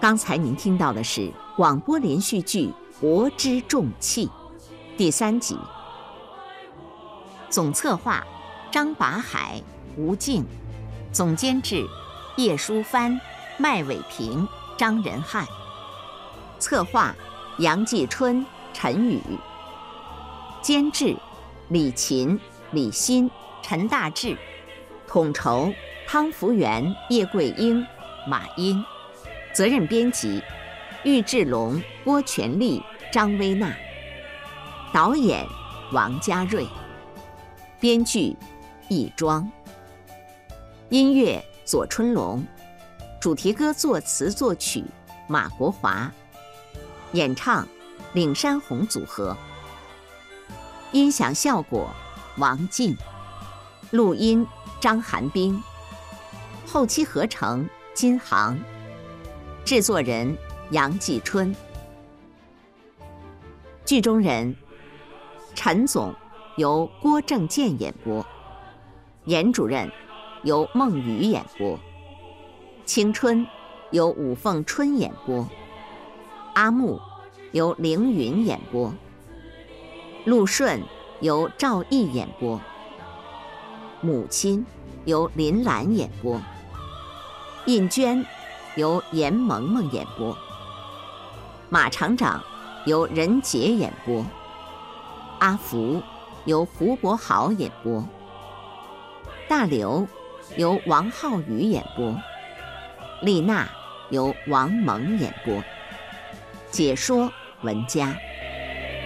刚才您听到的是广播连续剧《国之重器》第3集，总策划张拔海、吴静，总监制叶淑帆、麦伟平、张仁汉，策划杨继春、陈宇，监制李琴、李欣、陈大志，统筹汤福元、叶桂英、马英，责任编辑郁志龙、郭全利、张薇娜，导演王家瑞，编剧易庄，音乐左春龙，主题歌作词作曲马国华，演唱岭山红组合，音响效果王静，录音张寒冰，后期合成金航，制作人杨继春。剧中人陈总由郭正健演播，严主任由孟雨演播，青春由武凤春演播，阿木由凌云演播，陆顺由赵毅演播，母亲由林兰演播，印娟由严萌萌演播，马厂长由任杰演播，阿福由胡国豪演播，大刘由王浩宇演播，丽娜由王蒙演播，解说文佳。